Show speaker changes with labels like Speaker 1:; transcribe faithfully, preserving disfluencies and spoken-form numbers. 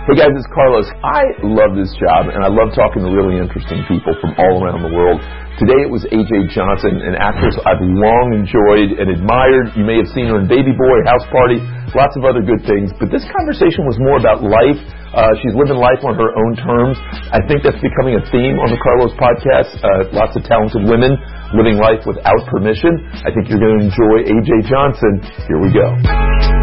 Speaker 1: Hey guys, it's Carlos. I love this job, and I love talking to really interesting people from all around the world. Today it was A J Johnson, an actress I've long enjoyed and admired. You may have seen her in Baby Boy, House Party, lots of other good things. But this conversation was more about life. Uh, she's living life on her own terms. I think that's becoming a theme on the Carlos podcast. Uh, lots of talented women living life without permission. I think you're going to enjoy A J Johnson. Here we go.